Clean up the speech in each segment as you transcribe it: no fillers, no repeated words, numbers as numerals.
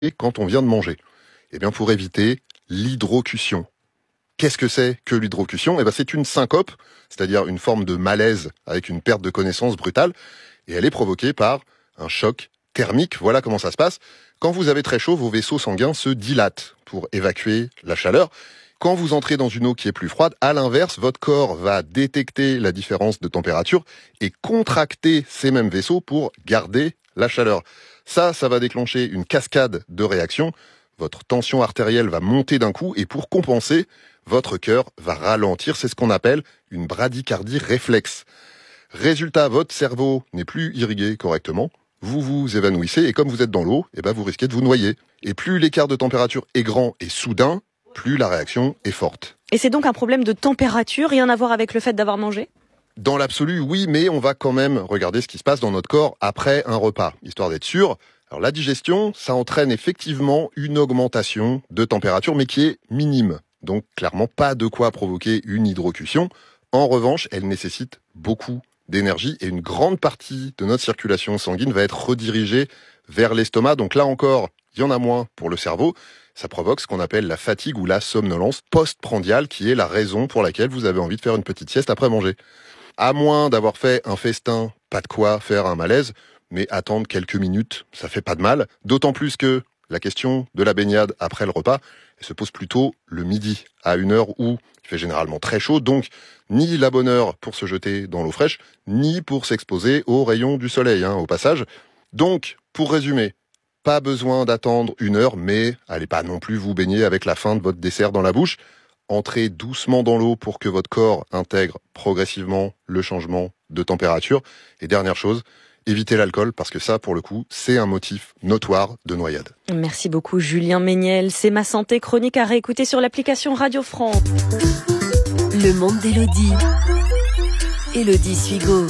quand on vient de manger. Eh bien, pour éviter l'hydrocution. Qu'est-ce que c'est que l'hydrocution ? Eh bien, c'est une syncope, c'est-à-dire une forme de malaise avec une perte de connaissance brutale, et elle est provoquée par un choc thermique. Voilà comment ça se passe. Quand vous avez très chaud, vos vaisseaux sanguins se dilatent pour évacuer la chaleur. Quand vous entrez dans une eau qui est plus froide, à l'inverse, votre corps va détecter la différence de température et contracter ces mêmes vaisseaux pour garder la chaleur. Ça va déclencher une cascade de réactions. Votre tension artérielle va monter d'un coup et pour compenser, votre cœur va ralentir. C'est ce qu'on appelle une bradycardie réflexe. Résultat, votre cerveau n'est plus irrigué correctement. Vous vous évanouissez et comme vous êtes dans l'eau, vous risquez de vous noyer. Et plus l'écart de température est grand et soudain, plus la réaction est forte. Et c'est donc un problème de température, rien à voir avec le fait d'avoir mangé ? Dans l'absolu, oui, mais on va quand même regarder ce qui se passe dans notre corps après un repas, histoire d'être sûr. Alors la digestion, ça entraîne effectivement une augmentation de température, mais qui est minime. Donc clairement pas de quoi provoquer une hydrocution. En revanche, elle nécessite beaucoup d'énergie et une grande partie de notre circulation sanguine va être redirigée vers l'estomac. Donc là encore, il y en a moins pour le cerveau. Ça provoque ce qu'on appelle la fatigue ou la somnolence postprandiale, qui est la raison pour laquelle vous avez envie de faire une petite sieste après manger. À moins d'avoir fait un festin, pas de quoi faire un malaise, mais attendre quelques minutes, ça fait pas de mal. D'autant plus que la question de la baignade après le repas, elle se pose plutôt le midi, à une heure où il fait généralement très chaud, donc ni la bonne heure pour se jeter dans l'eau fraîche, ni pour s'exposer aux rayons du soleil, au passage. Donc, pour résumer, pas besoin d'attendre une heure, mais allez pas non plus vous baigner avec la fin de votre dessert dans la bouche. Entrez doucement dans l'eau pour que votre corps intègre progressivement le changement de température. Et dernière chose, évitez l'alcool parce que ça, pour le coup, c'est un motif notoire de noyade. Merci beaucoup Julien Méniel. C'est Ma Santé, chronique à réécouter sur l'application Radio France. Le monde d'Élodie. Élodie Suigo.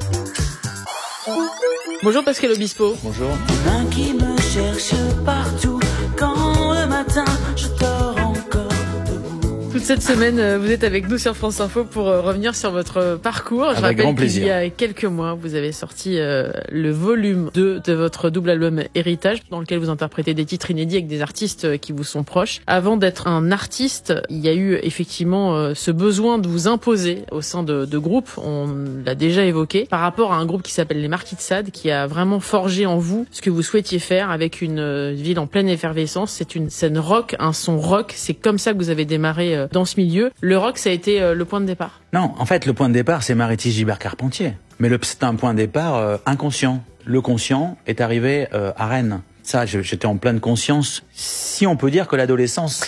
Bonjour Pascal Obispo. Bonjour. Un qui me cherche partout quand le matin je dors encore debout. Toute cette semaine, vous êtes avec nous sur France Info pour revenir sur votre parcours. Je rappelle qu'il y a quelques mois, vous avez sorti le volume 2 de votre double album Héritage, dans lequel vous interprétez des titres inédits avec des artistes qui vous sont proches. Avant d'être un artiste, il y a eu effectivement ce besoin de vous imposer au sein de groupes, on l'a déjà évoqué, par rapport à un groupe qui s'appelle les Marquis de Sade, qui a vraiment forgé en vous ce que vous souhaitiez faire avec une ville en pleine effervescence. C'est une scène rock, un son rock. C'est comme ça que vous avez démarré dans ce milieu. Le rock, ça a été le point de départ. Non, en fait, le point de départ, c'est Maritis Gilbert Carpentier. Mais c'est un point de départ inconscient. Le conscient est arrivé à Rennes. Ça, j'étais en pleine conscience. Si on peut dire que l'adolescence...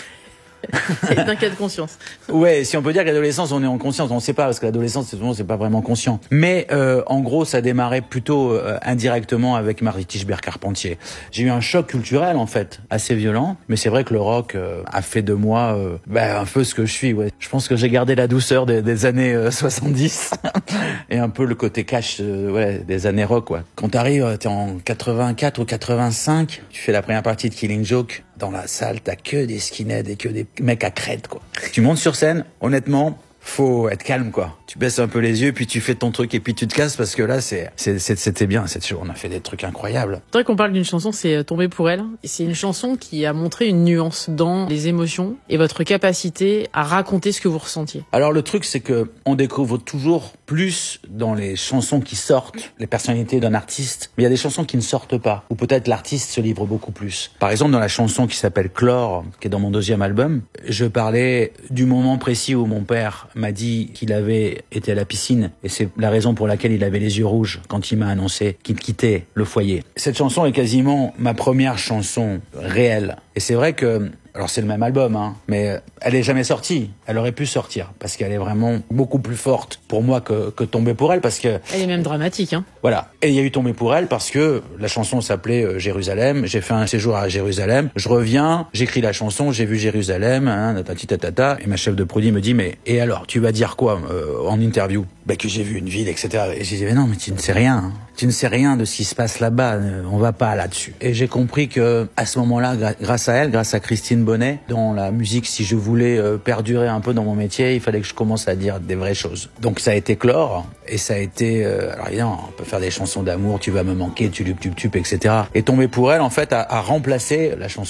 C'est un cas de conscience. Ouais, si on peut dire que l'adolescence, on est en conscience, on ne sait pas, parce que l'adolescence, c'est pas vraiment conscient. Mais en gros, ça démarrait plutôt indirectement avec Maritis Gilbert Carpentier. J'ai eu un choc culturel, en fait, assez violent, mais c'est vrai que le rock a fait de moi un peu ce que je suis. Ouais. Je pense que j'ai gardé la douceur des années 70 et un peu le côté cash des années rock. Ouais. Quand t'arrives, t'es en 84 ou 85, tu fais la première partie de Killing Joke. Dans la salle, t'as que des skinheads et que des mecs à crête, quoi. Tu montes sur scène, honnêtement, faut être calme, quoi. Tu baisses un peu les yeux, puis tu fais ton truc et puis tu te casses parce que là, c'était bien. On a fait des trucs incroyables. C'est vrai qu'on parle d'une chanson, c'est Tomber pour elle. C'est une chanson qui a montré une nuance dans les émotions et votre capacité à raconter ce que vous ressentiez. Alors le truc, c'est que on découvre toujours plus dans les chansons qui sortent, les personnalités d'un artiste, mais il y a des chansons qui ne sortent pas, ou peut-être l'artiste se livre beaucoup plus. Par exemple, dans la chanson qui s'appelle Chlore, qui est dans mon deuxième album, je parlais du moment précis où mon père m'a dit qu'il avait été à la piscine et c'est la raison pour laquelle il avait les yeux rouges quand il m'a annoncé qu'il quittait le foyer. Cette chanson est quasiment ma première chanson réelle. Et c'est vrai que, alors c'est le même album, mais elle est jamais sortie. Elle aurait pu sortir parce qu'elle est vraiment beaucoup plus forte pour moi que Tomber pour elle parce que... Elle est même dramatique, Voilà. Et il y a eu Tomber pour elle parce que la chanson s'appelait Jérusalem. J'ai fait un séjour à Jérusalem. Je reviens, j'écris la chanson, j'ai vu Jérusalem, et ma chef de produit me dit, mais, et alors, tu vas dire quoi en interview? que j'ai vu une ville, etc. Et j'ai dit, mais non, mais tu ne sais rien. Hein. Tu ne sais rien de ce qui se passe là-bas. On va pas là-dessus. Et j'ai compris que, à ce moment-là, grâce à elle, grâce à Christine Bonnet, dans la musique, si je voulais perdurer un peu dans mon métier, il fallait que je commence à dire des vraies choses. Donc ça a été clore, et ça a été, alors évidemment, on peut faire des chansons d'amour, tu vas me manquer, tu etc. Et tomber pour elle, en fait, a remplacé la chanson